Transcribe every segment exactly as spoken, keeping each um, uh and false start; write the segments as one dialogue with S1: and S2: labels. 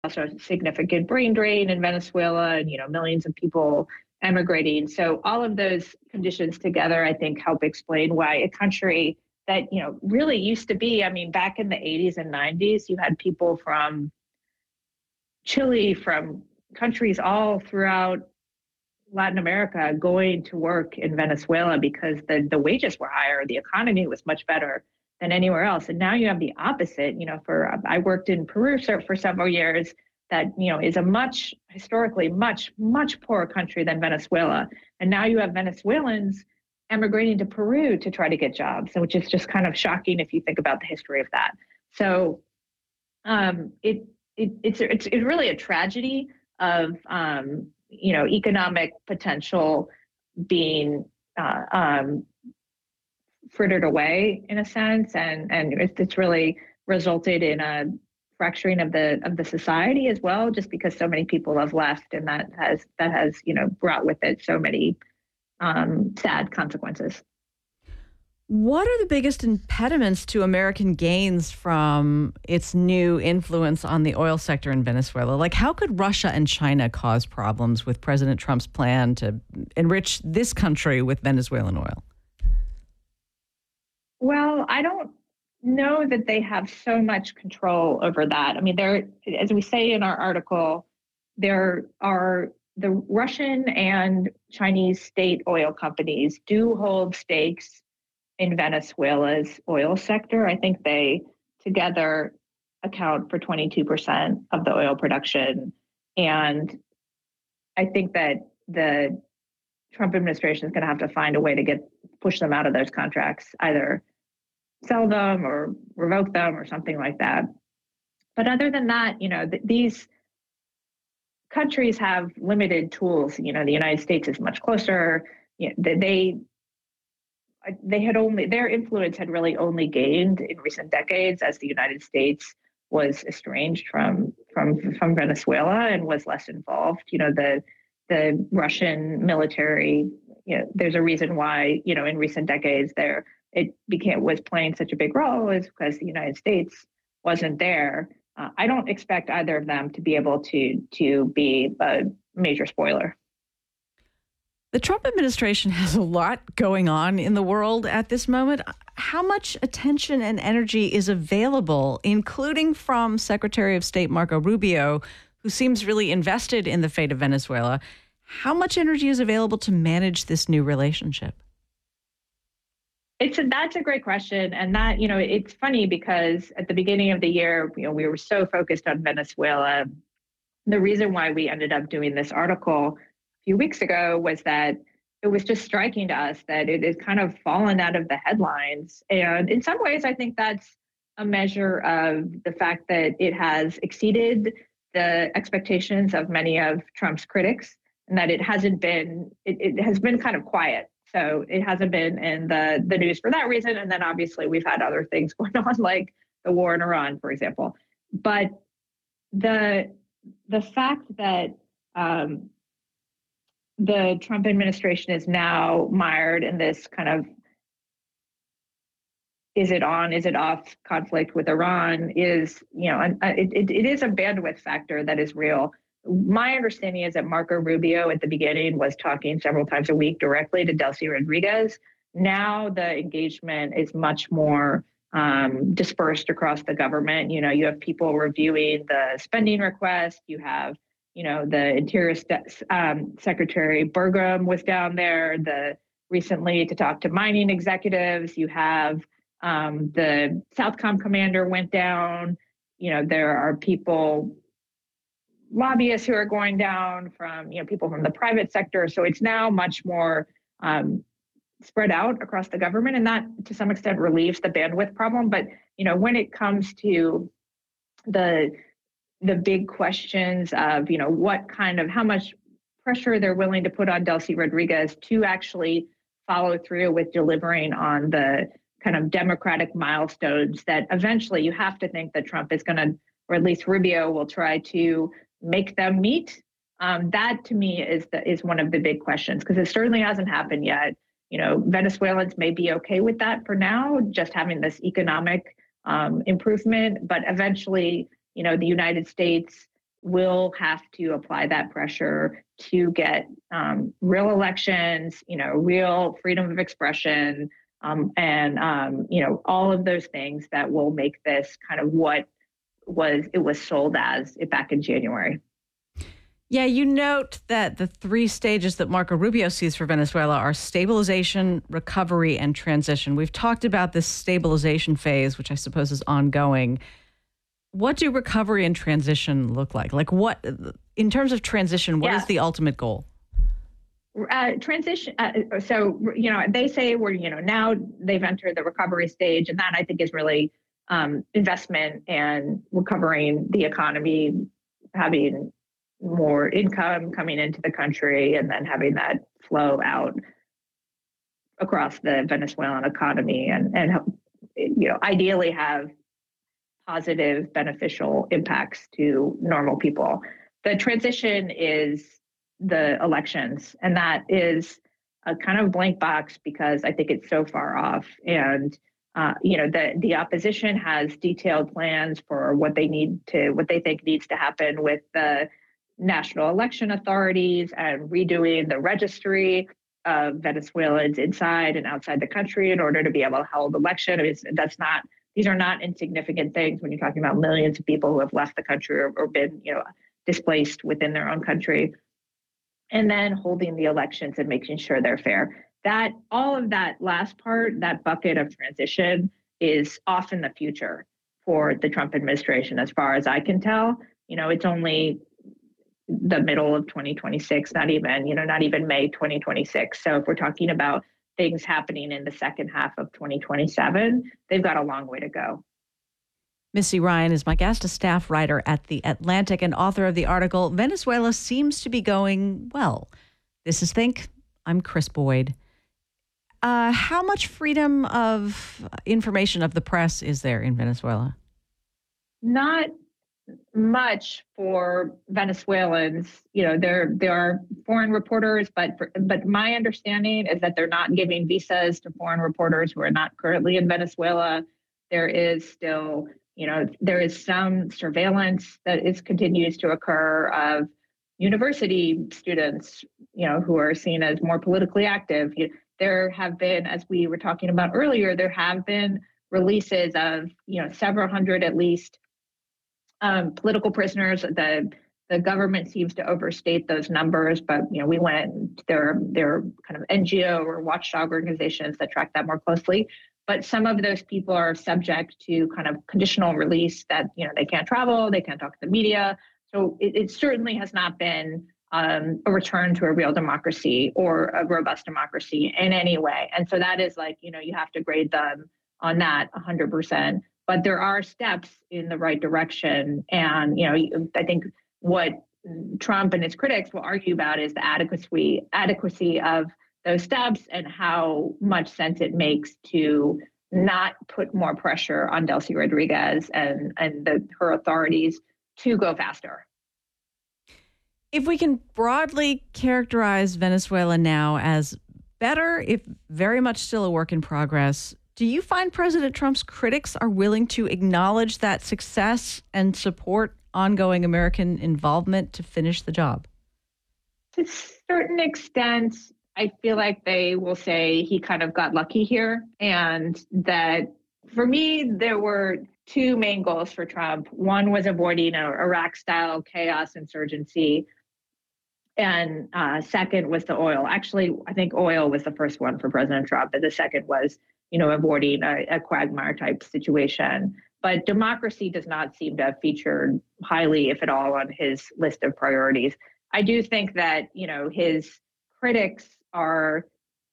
S1: also a significant brain drain in Venezuela and, you know, millions of people emigrating. So all of those conditions together, I think, help explain why a country that, you know, really used to be, I mean, back in the eighties and nineties, you had people from Chile, from countries all throughout Latin America going to work in Venezuela because the, the wages were higher, the economy was much better than anywhere else. And now you have the opposite. You know, for I worked in Peru for several years, that, you know, is a much historically much, much poorer country than Venezuela. And now you have Venezuelans emigrating to Peru to try to get jobs, which is just kind of shocking if you think about the history of that. So um, it, it it's it's it's really a tragedy of um, you know, economic potential being uh, um, frittered away in a sense, and and it's, it's really resulted in a fracturing of the of the society as well, just because so many people have left, and that has that has you know brought with it so many um, sad consequences.
S2: What are the biggest impediments to American gains from its new influence on the oil sector in Venezuela? Like, how could Russia and China cause problems with President Trump's plan to enrich this country with Venezuelan oil?
S1: Well, I don't know that they have so much control over that. I mean, there, as we say in our article, there are the Russian and Chinese state oil companies do hold stakes in Venezuela's oil sector. I think they together account for twenty-two percent of the oil production. And I think that the Trump administration is going to have to find a way to get push them out of those contracts, either sell them or revoke them or something like that. But other than that, you know, th- these countries have limited tools. You know, the United States is much closer. You know, they they had only their influence had really only gained in recent decades as the United States was estranged from from from Venezuela and was less involved. You know, the the Russian military, you know, there's a reason why, you know, in recent decades there it became was playing such a big role, is because the United States wasn't there. Uh, I don't expect either of them to be able to to be a major spoiler.
S2: The Trump administration has a lot going on in the world at this moment. How much attention and energy is available, including from Secretary of State Marco Rubio, who seems really invested in the fate of Venezuela? How much energy is available to manage this new relationship?
S1: It's a, that's a great question. And that, you know, it's funny because at the beginning of the year, you know, we were so focused on Venezuela. The reason why we ended up doing this article few weeks ago was that it was just striking to us that it has kind of fallen out of the headlines. And in some ways, I think that's a measure of the fact that it has exceeded the expectations of many of Trump's critics, and that it hasn't been, it, it has been kind of quiet. So it hasn't been in the, the news for that reason. And then obviously we've had other things going on, like the war in Iran, for example. But the the fact that um, the Trump administration is now mired in this kind of is it on, is it off conflict with Iran is, you know, it, it, it is a bandwidth factor that is real. My understanding is that Marco Rubio at the beginning was talking several times a week directly to Delcy Rodriguez. Now the engagement is much more um, dispersed across the government. You know, you have people reviewing the spending request, you have You know, the Interior um, Secretary Burgum was down there the recently to talk to mining executives. You have um, the Southcom commander went down. You know, there are people, lobbyists who are going down from, you know, people from the private sector. So it's now much more um, spread out across the government, and that to some extent relieves the bandwidth problem. But, you know, when it comes to the the big questions of, you know, what kind of, how much pressure they're willing to put on Delcy Rodriguez to actually follow through with delivering on the kind of democratic milestones that eventually you have to think that Trump is going to, or at least Rubio will try to make them meet. Um, that to me is the, is one of the big questions, because it certainly hasn't happened yet. You know, Venezuelans may be okay with that for now, just having this economic um, improvement, but eventually, you know, the United States will have to apply that pressure to get um, real elections, you know, real freedom of expression, um, and um, you know, all of those things that will make this kind of what was it was sold as back in January.
S2: Yeah, you note that the three stages that Marco Rubio sees for Venezuela are stabilization, recovery, and transition. We've talked about this stabilization phase, which I suppose is ongoing. What do recovery and transition look like? Like what, in terms of transition, what
S1: Yeah.
S2: is the ultimate goal?
S1: Uh, transition. Uh, so, you know, they say we're, you know, now they've entered the recovery stage, and that I think is really um, investment and recovering the economy, having more income coming into the country, and then having that flow out across the Venezuelan economy, and and you know, ideally have positive, beneficial impacts to normal people. The transition is the elections, and that is a kind of blank box because I think it's so far off. And uh, you know, the the opposition has detailed plans for what they need to, what they think needs to happen with the national election authorities and redoing the registry of Venezuelans inside and outside the country in order to be able to hold election. I mean, that's not; these are not insignificant things when you're talking about millions of people who have left the country or, or been, you know, displaced within their own country. And then holding the elections and making sure they're fair. That all of that last part, that bucket of transition, is off in the future for the Trump administration, as far as I can tell. You know, it's only the middle of twenty twenty-six, not even, you know, not even May twenty twenty-six. So if we're talking about things happening in the second half of twenty twenty-seven, they've got a long way to go.
S2: Missy Ryan is my guest, a staff writer at The Atlantic and author of the article, Venezuela Seems to Be Going Well. This is Think. I'm Chris Boyd. Uh, how much freedom of information of the press is there in Venezuela?
S1: Not much for Venezuelans. You know, there there are foreign reporters, but for, but my understanding is that they're not giving visas to foreign reporters who are not currently in Venezuela. There is still, you know, there is some surveillance that is continues to occur of university students, you know, who are seen as more politically active. You, there have been, as we were talking about earlier, there have been releases of, you know, several hundred at least um, political prisoners. The the government seems to overstate those numbers, but you know, we went there. There are kind of N G O or watchdog organizations that track that more closely. But some of those people are subject to kind of conditional release that, you know, they can't travel, they can't talk to the media. So it, it certainly has not been um, a return to a real democracy or a robust democracy in any way. And so that is like, you know, you have to grade them on that one hundred percent. But there are steps in the right direction. And, you know, I think what Trump and his critics will argue about is the adequacy adequacy of those steps and how much sense it makes to not put more pressure on Delcy Rodriguez and, and the, her authorities to go faster.
S2: If we can broadly characterize Venezuela now as better, if very much still a work in progress, do you find President Trump's critics are willing to acknowledge that success and support ongoing American involvement to finish the job?
S1: To a certain extent, I feel like they will say he kind of got lucky here, and that for me, there were two main goals for Trump. One was avoiding an Iraq-style chaos insurgency, and uh, second was the oil. Actually, I think oil was the first one for President Trump, and the second was, you know, avoiding a, a quagmire type situation. But democracy does not seem to have featured highly, if at all, on his list of priorities. I do think that, you know, his critics are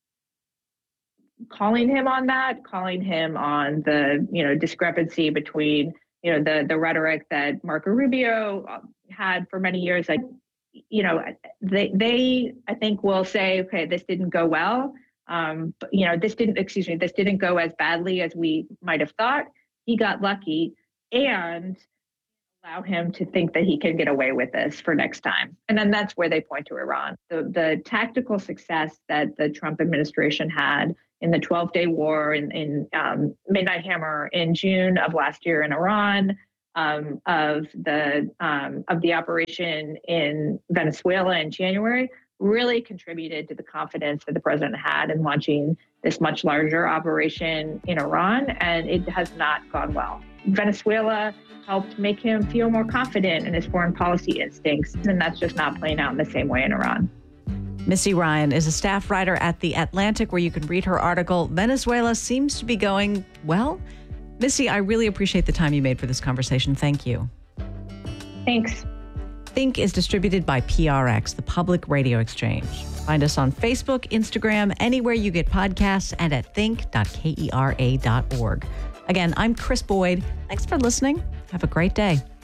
S1: calling him on that, calling him on the, you know, discrepancy between, you know, the the rhetoric that Marco Rubio had for many years. Like, you know, they they I think will say, okay, this didn't go well. Um, but, you know, this didn't, excuse me, this didn't go as badly as we might have thought. He got lucky, and allow him to think that he can get away with this for next time. And then that's where they point to Iran. The, the tactical success that the Trump administration had in the twelve-day war, in, in um, Midnight Hammer in June of last year in Iran, um, of the um, of the operation in Venezuela in January really contributed to the confidence that the president had in launching this much larger operation in Iran, and it has not gone well. Venezuela helped make him feel more confident in his foreign policy instincts, and that's just not playing out in the same way in Iran.
S2: Missy Ryan is a staff writer at The Atlantic, where you can read her article, Venezuela Seems to Be Going Well. Missy, I really appreciate the time you made for this conversation. Thank you.
S1: Thanks.
S2: Think is distributed by P R X, the Public Radio Exchange. Find us on Facebook, Instagram, anywhere you get podcasts, and at think dot kera dot org. Again, I'm Chris Boyd. Thanks for listening. Have a great day.